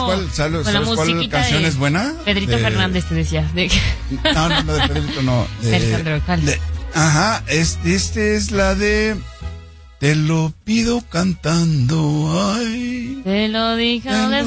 ¿Sabes con la cuál canción es buena? Pedrito Fernández te decía. No, de Pedrito no. Alejandro Cal. Ajá, este es la de... Te lo pido cantando, ay. Te lo digo de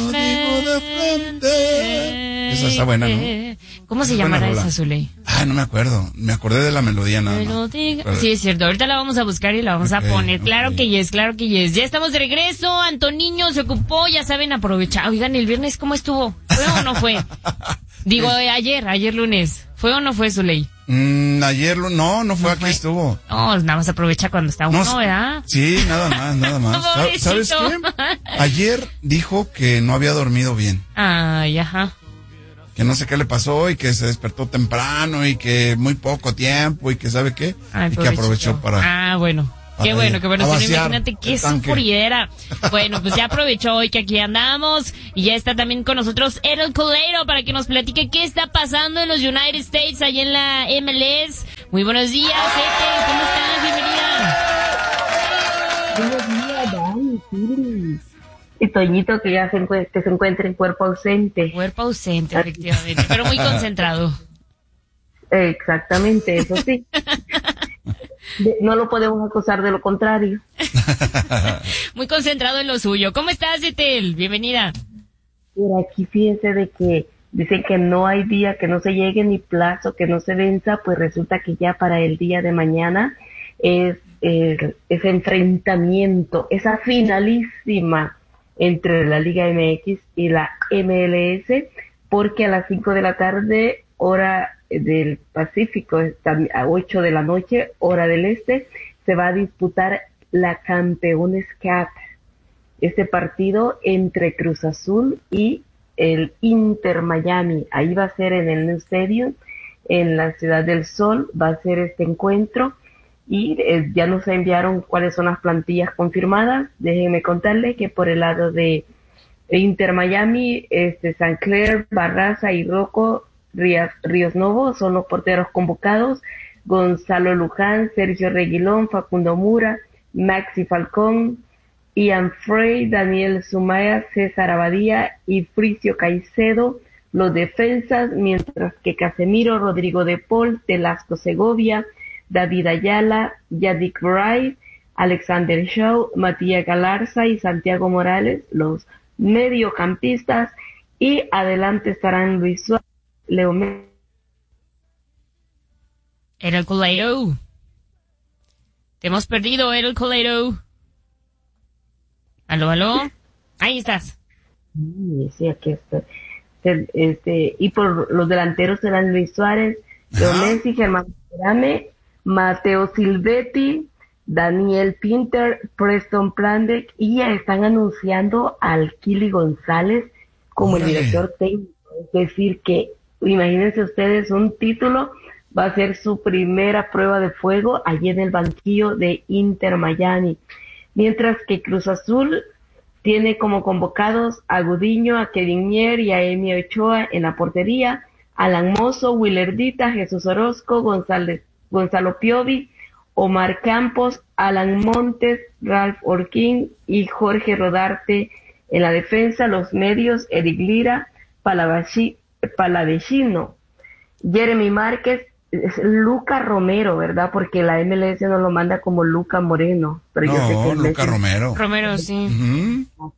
frente. Esa está buena, ¿no? ¿Cómo se llamará esa, Zuley? No me acuerdo. Me acordé de la melodía nada más. Sí, es cierto. Ahorita la vamos a buscar y la vamos a poner. Claro que yes, claro que yes. Ya estamos de regreso. Antoniño se ocupó, ya saben, aprovechar. Oigan, ¿el viernes cómo estuvo? ¿Fue o no fue? Digo, ayer lunes. ¿Fue o no fue, Zuley? Ayer no fue, aquí estuvo. No, nada más aprovecha cuando está uno, ¿verdad? Sí, nada más. ¿Sabes qué? Ayer dijo que no había dormido bien. Ay, ajá. Que no sé qué le pasó y que se despertó temprano y que muy poco tiempo y que sabe qué. Y que aprovechó para... bueno. Qué bueno, si no, imagínate qué sufriera. Bueno, pues ya aprovechó hoy que aquí andamos y ya está también con nosotros Errol Coleiro para que nos platique qué está pasando en los United States, allá en la MLS. Muy buenos días, Ethel, ¿cómo estás? Bienvenida. Buenos días, Dani. Y Toñito que ya se encuentra en cuerpo ausente. Cuerpo ausente, efectivamente, pero muy concentrado. Exactamente, eso sí. No lo podemos acusar de lo contrario. Muy concentrado en lo suyo. ¿Cómo estás, Ethel? Bienvenida. Mira, aquí fíjense de que dicen que no hay día que no se llegue ni plazo que no se venza, pues resulta que ya para el día de mañana es ese enfrentamiento, esa finalísima entre la Liga MX y la MLS, porque a las 5 de la tarde, hora del Pacífico, a 8 de la noche, hora del Este, se va a disputar la Campeones Cup. Este partido entre Cruz Azul y el Inter Miami. Ahí va a ser en el New Stadium, en la Ciudad del Sol, va a ser este encuentro. Y ya nos enviaron cuáles son las plantillas confirmadas. Déjenme contarles que por el lado de Inter Miami, San Clair, Barraza y Rocco Ríos Novo son los porteros convocados. Gonzalo Luján, Sergio Reguilón, Facundo Mura, Maxi Falcón, Ian Frey, Daniel Sumaya, César Abadía y Fricio Caicedo, los defensas, mientras que Casemiro, Rodrigo de Paul, Telasco Segovia, David Ayala, Yadik Wright, Alexander Shaw, Matías Galarza y Santiago Morales, los mediocampistas, y adelante estarán Luis Suárez, Leo Messi. Errol Coleiro. Te hemos perdido, Errol Coleiro. ¿Aló? Ahí estás. Sí, aquí estoy. Y por los delanteros serán Luis Suárez, Leo Messi, Germán Perame, Mateo Silvetti, Daniel Pinter, Preston Plandek, y ya están anunciando al Kili González como el director técnico. Es decir que, imagínense ustedes, un título va a ser su primera prueba de fuego allí en el banquillo de Inter Miami. Mientras que Cruz Azul tiene como convocados a Gudiño, a Kevin Mier y a Emi Ochoa en la portería, Alan Mozo, Willardita, Jesús Orozco, Gonzalo Piovi, Omar Campos, Alan Montes, Ralph Orquín y Jorge Rodarte en la defensa. Los medios, Eric Lira, Palavecino, Jeremy Márquez, Luca Romero, ¿verdad? Porque la MLS no lo manda como Luca Moreno. Pero yo sé que Luca Romero. Romero, sí. Uh-huh.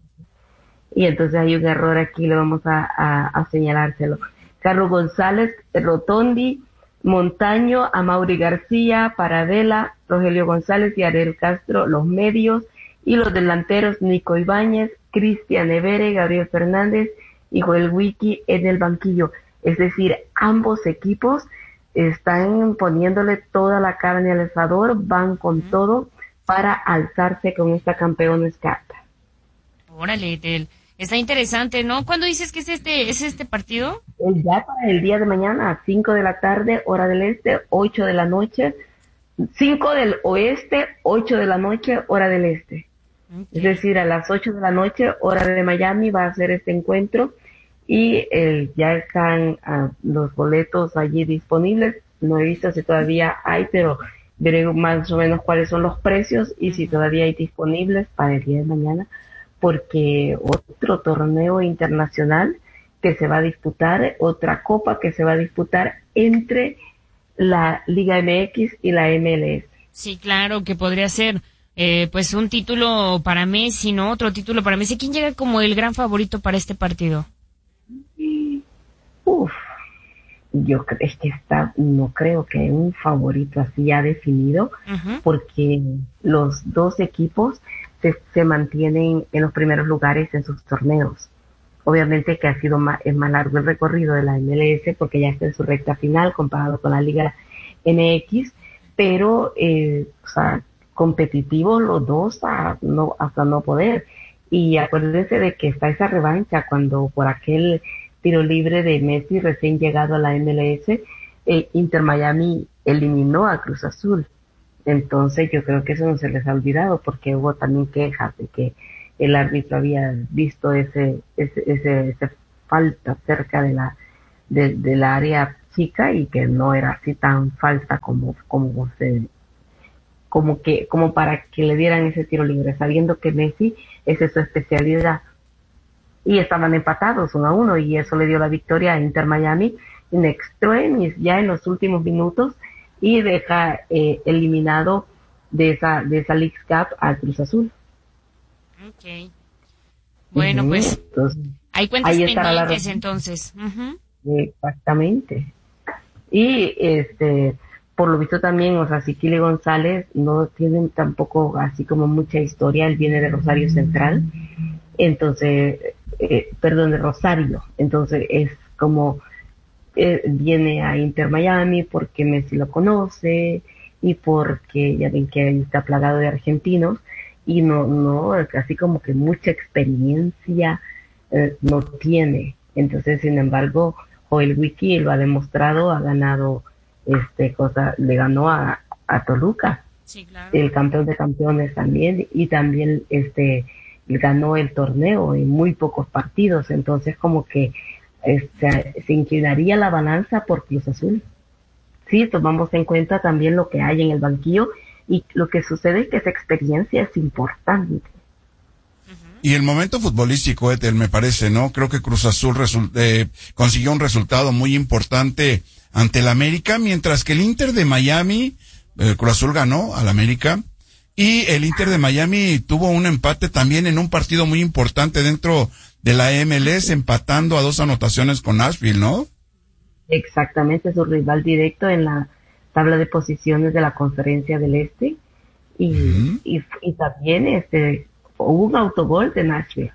Y entonces hay un error aquí, le vamos a señalárselo. Carlos González, Rotondi, Montaño, Amaury García, Paradela, Rogelio González y Ariel Castro, los medios, y los delanteros Nico Ibáñez, Cristian Evere, Gabriel Fernández y Joel Wiki en el banquillo. Es decir, ambos equipos están poniéndole toda la carne al asador, van con todo para alzarse con esta Campeones Cup. Órale, está interesante, ¿no? ¿Cuándo dices que es este partido? Ya para el día de mañana, a 5 de la tarde, hora del este, 8 de la noche, 5 del oeste, 8 de la noche, hora del este. Okay. Es decir, a las 8 de la noche, hora de Miami, va a ser este encuentro. Y ya están los boletos allí disponibles. No he visto si todavía hay, pero veré más o menos cuáles son los precios y si todavía hay disponibles para el día de mañana, porque otro torneo internacional que se va a disputar, otra copa que se va a disputar entre la Liga MX y la MLS. Sí, claro, que podría ser pues un título para Messi, ¿no? Otro título para Messi. ¿Quién llega como el gran favorito para este partido? Yo es que no creo que un favorito así ya definido, porque los dos equipos se mantienen en los primeros lugares en sus torneos. Obviamente que es más largo el recorrido de la MLS porque ya está en su recta final comparado con la Liga MX, pero o sea, competitivos los dos hasta no poder. Y acuérdense de que está esa revancha cuando por aquel tiro libre de Messi recién llegado a la MLS, Inter Miami eliminó a Cruz Azul. Entonces yo creo que eso no se les ha olvidado porque hubo también quejas de que el árbitro había visto ese falta cerca de la área chica y que no era así tan falta como para que le dieran ese tiro libre, sabiendo que Messi esa es su especialidad. Y estaban empatados 1-1 y eso le dio la victoria a Inter Miami in extremis ya en los últimos minutos y deja eliminado de esa Leagues Cup al Cruz Azul. Okay. Bueno, pues entonces, hay cuentas pendientes entonces. Exactamente. Y por lo visto también, o sea, Siquili González no tienen tampoco así como mucha historia, él viene de Rosario Central, entonces, de Rosario, entonces es como viene a Inter Miami porque Messi lo conoce y porque ya ven que ahí está plagado de argentinos y no así como que mucha experiencia no tiene. Entonces, sin embargo, Joel Wiki lo ha demostrado, ha ganado le ganó a Toluca, sí, claro, el campeón de campeones también, y también ganó el torneo en muy pocos partidos. Entonces como que se inclinaría la balanza por Cruz Azul. Sí, tomamos en cuenta también lo que hay en el banquillo y lo que sucede es que esa experiencia es importante. Y el momento futbolístico, Ethel, me parece, ¿no? Creo que Cruz Azul consiguió un resultado muy importante ante el América, mientras que el Inter de Miami, Cruz Azul ganó al América, y el Inter de Miami tuvo un empate también en un partido muy importante dentro de la MLS, empatando a 2 anotaciones con Nashville, ¿no? Exactamente, su rival directo en la tabla de posiciones de la Conferencia del Este, y también hubo un autogol de Nashville.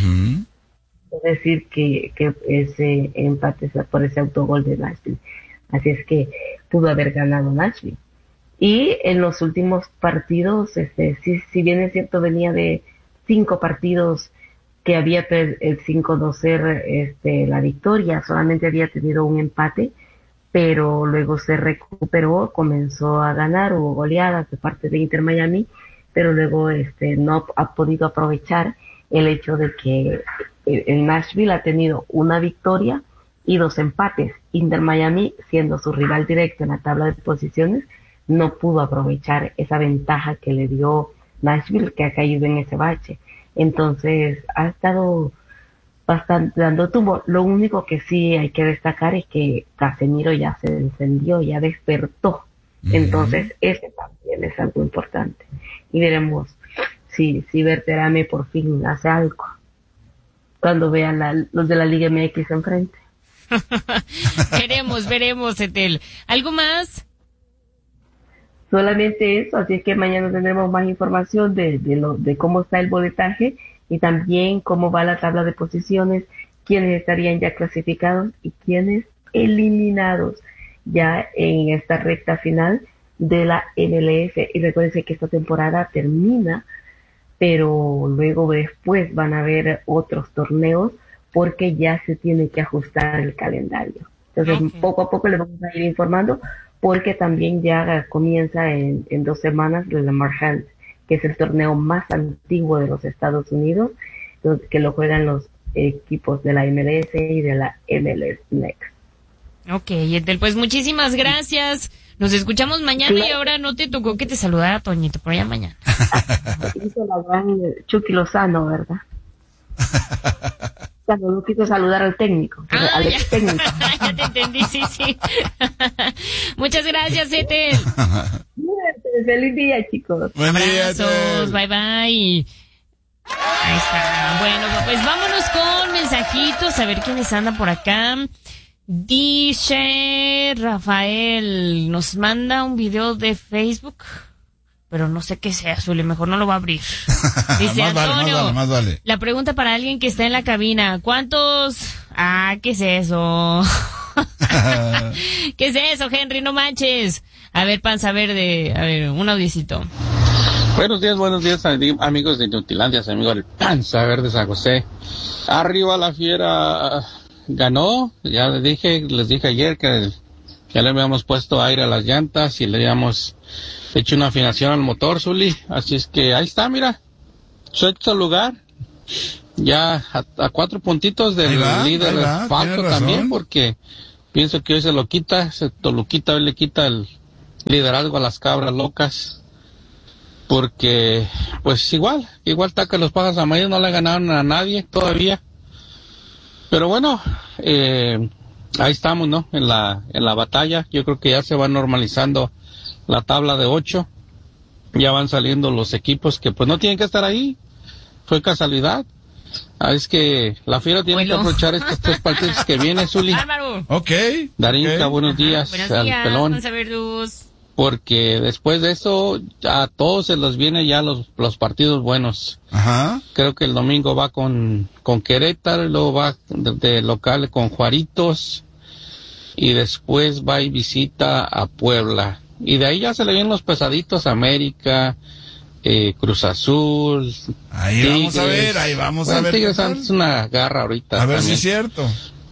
Es decir, que ese empate es por ese autogol de Nashville. Así es que pudo haber ganado Nashville. Y en los últimos partidos, si bien es cierto, venía de 5 partidos que había el 5-2 ser la victoria, solamente había tenido un empate, pero luego se recuperó, comenzó a ganar, hubo goleadas de parte de Inter Miami, pero luego no ha podido aprovechar el hecho de que el Nashville ha tenido una victoria y 2 empates. Inter Miami, siendo su rival directo en la tabla de posiciones, no pudo aprovechar esa ventaja que le dio Nashville, que ha caído en ese bache. Entonces, ha estado bastante dando tumbo. Lo único que sí hay que destacar es que Casemiro ya se encendió, ya despertó. Entonces, ese también es algo importante. Y veremos si Berterame por fin hace algo cuando vean los de la Liga MX enfrente. veremos, Ethel. ¿Algo más? Solamente eso, así es que mañana tendremos más información de cómo está el boletaje y también cómo va la tabla de posiciones, quiénes estarían ya clasificados y quiénes eliminados ya en esta recta final de la MLS. Y recuerden que esta temporada termina, pero luego después van a haber otros torneos porque ya se tiene que ajustar el calendario. Entonces, poco a poco les vamos a ir informando, porque también ya comienza en 2 semanas el Marchand, que es el torneo más antiguo de los Estados Unidos, que lo juegan los equipos de la MLS y de la MLS Next. Ok, Ethel, pues muchísimas gracias. Nos escuchamos mañana. Y ahora no te tocó que te saludara Toñito, por allá mañana. Hizo la gran Chucky Lozano, ¿verdad? Cuando no quiso saludar al técnico, al ex técnico. Ya te entendí, sí. Muchas gracias, Ethel. Feliz día, chicos. Buen día, abrazos, bye. Ahí está. Bueno, pues vámonos con mensajitos, a ver quiénes andan por acá. Dice Rafael, nos manda un video de Facebook, pero no sé qué sea, Zuli, mejor no lo va a abrir. Dice Antonio, más vale. La pregunta para alguien que está en la cabina, ¿cuántos? ¿Qué es eso? ¿Qué es eso, Henry? No manches. A ver, Panza Verde, a ver, un audiecito. Buenos días, amigos de Inutilandia, amigos del Panza Verde San José. Arriba la Fiera ganó, ya les dije ayer que ya le habíamos puesto aire a las llantas y le habíamos hecho una afinación al motor, Zuli, así es que ahí está, mira, sexto lugar, ya a 4 puntitos del líder Falco también, porque pienso que hoy se lo quita, hoy le quita el liderazgo a las cabras locas, porque pues igual está que los pájaros amarillos no le ganaron a nadie todavía. Pero bueno, ahí estamos, ¿no? En la batalla. Yo creo que ya se va normalizando la tabla de 8. Ya van saliendo los equipos que pues no tienen que estar ahí. Fue casualidad. Es que la Fiera tiene que aprovechar estos 3 partidos que vienen, Zuli. Ok. Darinka, buenos días. Buenos días, pelón. Porque después de eso a todos se los viene ya los partidos buenos. Ajá. Creo que el domingo va con Querétaro, y luego va de local con Juaritos y después va y visita a Puebla. Y de ahí ya se le vienen los pesaditos, América, Cruz Azul. Ahí Tigres. Vamos a ver. Tigres es una garra ahorita. A ver también. si es cierto.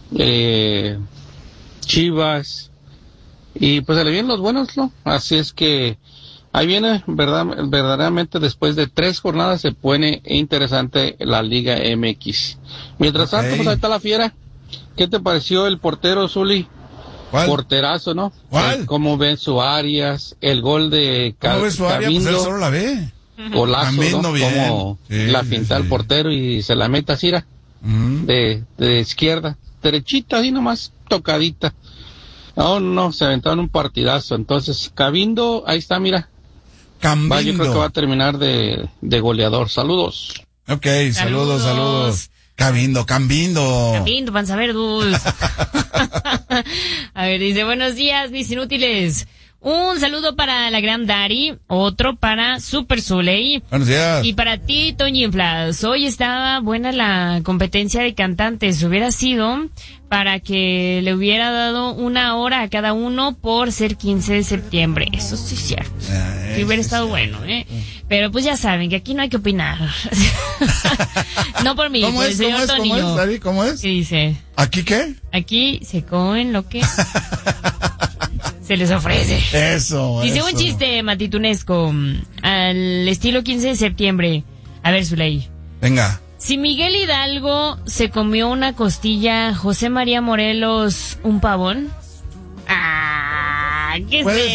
Chivas. Y pues se le vienen los buenos, ¿no? Así es que ahí viene, verdaderamente después de 3 jornadas se pone interesante la Liga MX. Mientras tanto, pues ahí está la Fiera. ¿Qué te pareció el portero, Zuli? ¿Cuál? Porterazo, ¿no? ¿Cuál? ¿Cómo ven su Arias? El gol de ¿Cómo ves su Arias? Pues él solo la ve. Golazo, ¿no? Bien. Como la finta al portero y se la mete así, de izquierda, derechita, así nomás, tocadita. No, se aventaron un partidazo. Entonces, Cabindo, ahí está, mira. Cambindo. Yo creo que va a terminar de goleador. Saludos. Ok, saludos. Cambindo. Panza Verdus. A ver, dice, buenos días, mis inútiles. Un saludo para la gran Dari, otro para Super Zuley. Buenos días. Y para ti, Toñinflas. Hoy estaba buena la competencia de cantantes. Hubiera sido para que le hubiera dado 1 hora a cada uno por ser 15 de septiembre. Eso sí es cierto. Sí hubiera estado bueno, ¿eh? Pero pues ya saben que aquí no hay que opinar. No por mí, por el señor Tonillo. ¿Cómo es? ¿Qué dice? ¿Aquí qué? Aquí se comen lo que se les ofrece. Eso. Dice un chiste matitunesco al estilo 15 de septiembre. A ver, Zuley. Venga. Si Miguel Hidalgo se comió una costilla, José María Morelos un pavón. ¿Qué puede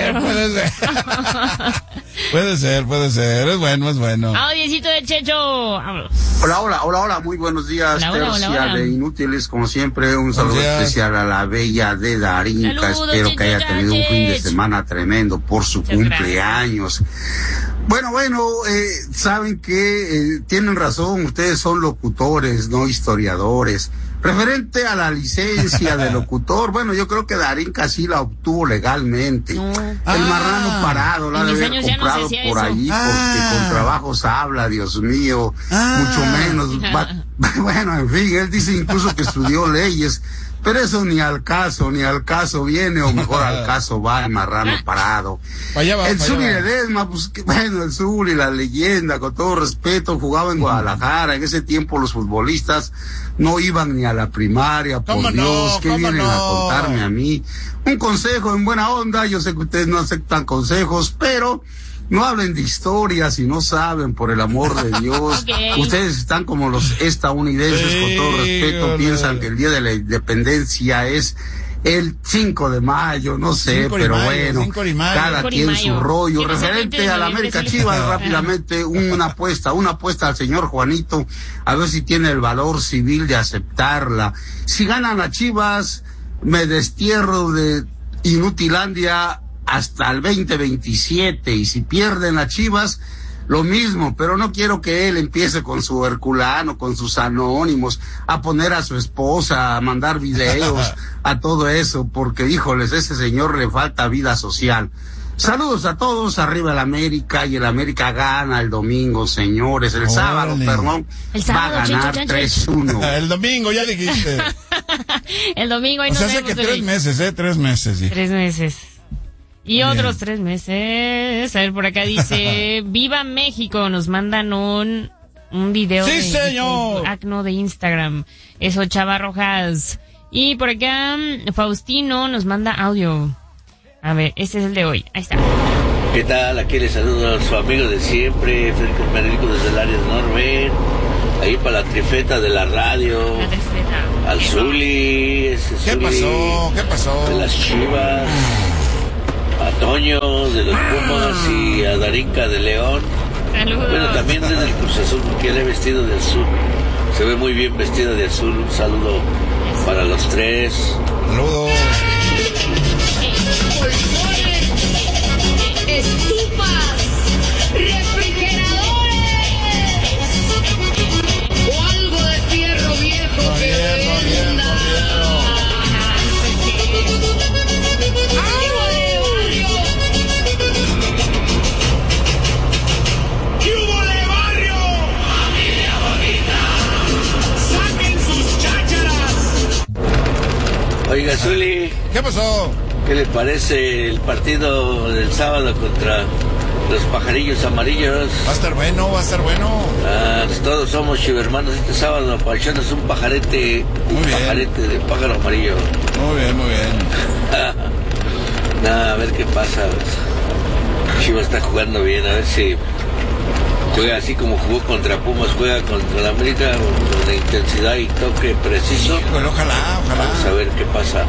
ser. Puede ser. Es bueno. Audiecito de Checho. Vámonos. Hola, muy buenos días. Tercia de Inútiles, como siempre, un saludo especial a la bella de Darinka. Espero que haya tenido un fin de semana tremendo por su cumpleaños. Bueno, saben que tienen razón, ustedes son locutores, no historiadores. Referente a la licencia de locutor, bueno, yo creo que Darinka sí la obtuvo legalmente. El marrano parado la debe haber comprado por ahí, porque con trabajos habla, Dios mío, mucho menos. Bueno, en fin, él dice incluso que estudió leyes. Pero eso ni al caso viene, o mejor al caso va el marrano parado. El Zuli Ledesma, pues bueno, el Zuli, la leyenda, con todo respeto, jugaba en Guadalajara. En ese tiempo los futbolistas no iban ni a la primaria, por Dios, ¿qué vienen a contarme a mí? Un consejo en buena onda, yo sé que ustedes no aceptan consejos, pero no hablen de historia si no saben, por el amor de Dios. Ustedes están como los estadounidenses, con todo respeto, piensan que el día de la independencia es el 5 de mayo, no sé, pero bueno, cada quien su rollo. Referente a la América Chivas, rápidamente, una apuesta al señor Juanito, a ver si tiene el valor civil de aceptarla. Si ganan a Chivas, me destierro de Inutilandia hasta el 2027, y si pierden a Chivas, lo mismo, pero no quiero que él empiece con su Herculano, con sus anónimos, a poner a su esposa, a mandar videos, a todo eso, porque, híjoles, ese señor le falta vida social. Saludos a todos, arriba el América, y el América gana el domingo, señores, el sábado, va a ganar 3-1. El domingo, ya dijiste. El domingo, ahí nos vemos. O sea, hace que 3 meses, 3 meses. Sí. 3 meses. Y bien. Otros 3 meses. A ver, por acá dice, ¡Viva México! Nos mandan un video. ¡Sí, señor! Acno de Instagram. Eso, Chava Rojas. Y por acá, Faustino nos manda audio. A ver, este es el de hoy. Ahí está. ¿Qué tal? Aquí les saludo a su amigo de siempre, Federico Merrico, desde el área de Norben. Ahí para la trifeta de la radio. La trifeta. Al Zuli. ¿Qué pasó? De las Chivas. A Toño de los Pumas y a Darinka de León. Saludos. Bueno, también desde el Cruz Azul, porque él es vestido de azul. Se ve muy bien vestido de azul. Un saludo para los 3. Saludos. Estufas, refrigeradores o algo de fierro viejo que venda. ¿Qué hubo de barrio? Familia bonita, saquen sus chácharas. Oiga, Zuli. ¿Qué pasó? ¿Qué le parece el partido del sábado contra los pajarillos amarillos? Va a estar bueno. Pues todos somos chivermanos este sábado para echarnos un pajarete, pajarete de pájaro amarillo. Muy bien. A ver qué pasa. Chivas está jugando bien, a ver si juega así como jugó contra Pumas, juega contra la América con la intensidad y toque preciso. Bueno, ojalá. Vamos a ver qué pasa.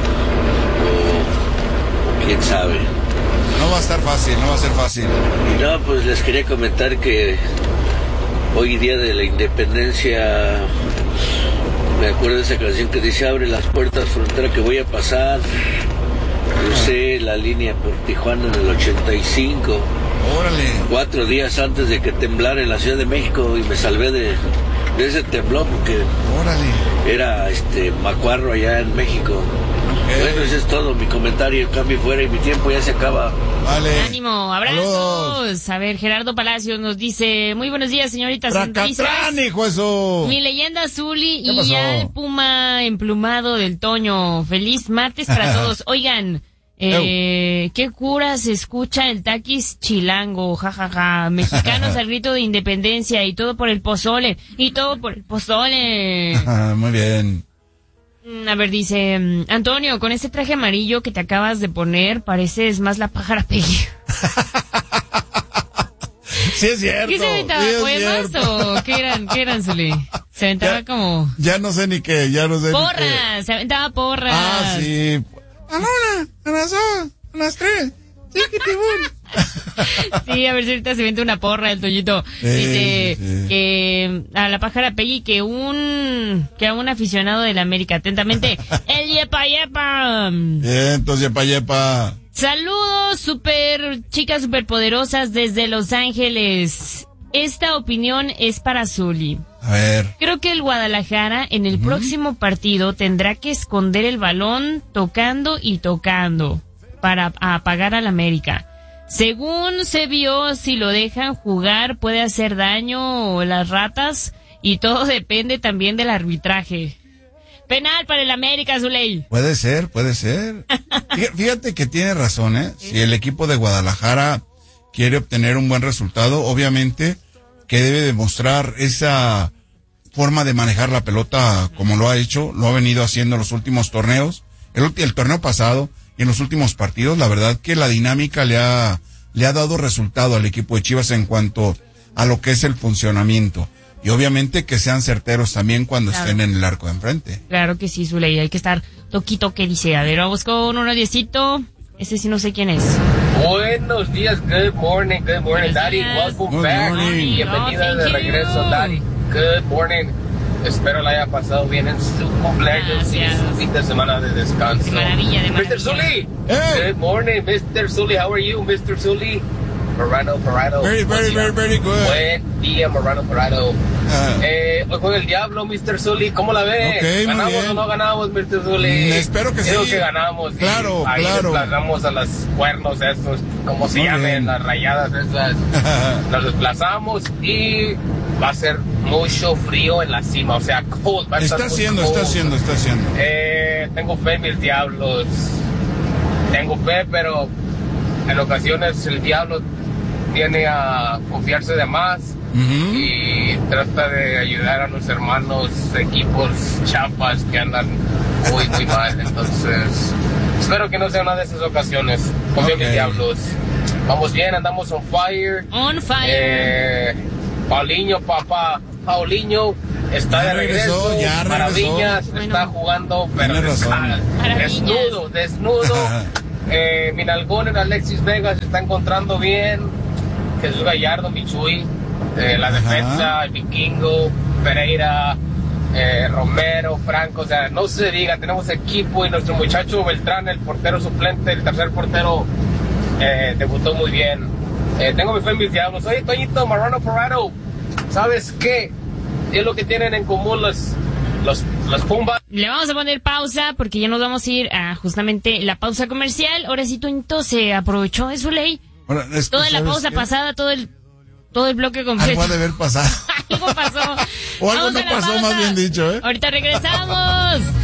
¿Quién sabe? No va a ser fácil. Y no, pues les quería comentar que hoy día de la independencia, me acuerdo de esa canción que dice, abre las puertas, frontera que voy a pasar. Crucé la línea por Tijuana en el 85. Órale. 4 días antes de que temblara en la Ciudad de México, y me salvé de ese temblor porque era macuarro allá en México. Bueno, eso es todo mi comentario. Cambio fuera y mi tiempo ya se acaba. Vale. Ánimo, abrazos. Saludos. A ver, Gerardo Palacios nos dice, muy buenos días, señoritas centristas. Hijo, eso. Mi leyenda Zuli y ya el puma emplumado del Toño. Feliz martes para todos. Oigan, ¿qué cura se escucha el taquis chilango? Jajaja. Mexicanos al grito de independencia y todo por el pozole. Muy bien. A ver, dice Antonio, con ese traje amarillo que te acabas de poner, pareces más la pájara Peggy. Sí, es cierto. ¿Qué se aventaba? ¿Poemas o qué eran, Zuli? Se aventaba como... Ya no sé ni qué, porras, se aventaba porras. Ah, sí. A la 1, a las 2, a las 3. Sí, a ver si ahorita se vende una porra el Toñito. Dice que a la pájara Peggy que a un aficionado de la América. Atentamente, el Yepa. Entonces, Yepa. Saludos, chicas superpoderosas desde Los Ángeles. Esta opinión es para Zuli. A ver. Creo que el Guadalajara en el próximo partido tendrá que esconder el balón tocando para apagar al América. Según se vio, si lo dejan jugar puede hacer daño las ratas y todo depende también del arbitraje. Penal para el América, Zuley. Puede ser. Fíjate que tiene razón, ¿eh? Si el equipo de Guadalajara quiere obtener un buen resultado, obviamente que debe demostrar esa forma de manejar la pelota como lo ha hecho, lo ha venido haciendo en los últimos torneos, el torneo pasado. Y en los últimos partidos, la verdad que la dinámica le ha dado resultado al equipo de Chivas en cuanto a lo que es el funcionamiento. Y obviamente que sean certeros también cuando estén en el arco de enfrente. Claro que sí, Zuley, hay que estar Toquito, ¿qué dice? A ver, vamos con uno diecito. Ese sí no sé quién es. Buenos días, good morning, Daddy. Welcome back. Bienvenida de regreso, Daddy. Good morning. Espero la haya pasado bien en su cumpleaños y su fin de semana de descanso. Maravilla. Mr. Zully. Hey. Good morning, Mr. Zully. How are you, Mr. Zully? Morano Parado. Very good. Buen día, Morano Parado. Hoy juega el Diablo, Mr. Zully. ¿Cómo la ve? Okay, ¿Ganamos o no ganamos, Mr. Zully? Espero que sí. Creo que ganamos. Claro, ahí claro. Desplazamos a los cuernos esos, como se llamen, las rayadas esas. Nos desplazamos y va a ser mucho frío en la cima, o sea, cold. Va a estar haciendo. Tengo fe en mis Diablos. Tengo fe, pero en ocasiones el Diablo tiene a confiarse de más y trata de ayudar a los hermanos equipos chapas que andan muy mal. Entonces espero que no sea una de esas ocasiones. Confío en mis Diablos. Vamos bien, andamos on fire. Paulinho está de regreso. Maravillas, está jugando, pero desnudo. Mi nalgón en Alexis Vega se está encontrando bien. Jesús Gallardo, Michuy, la defensa, el Vikingo, Pereira, Romero, Franco, o sea, no se diga, tenemos equipo y nuestro muchacho Beltrán, el portero suplente, el tercer portero, debutó muy bien. Tengo mi fe en mis Diablos. Oye, Toñito, Marrano Parado, ¿sabes qué? ¿Qué es lo que tienen en común los Pumbas? Le vamos a poner pausa porque ya nos vamos a ir a justamente la pausa comercial. Ahora sí, Toñito se aprovechó de su ley. Bueno, toda la pausa pasada, todo el bloque completo. Algo ha de haber pasado. Algo pasó. O algo no pasó, más bien dicho, ¿eh? Ahorita regresamos.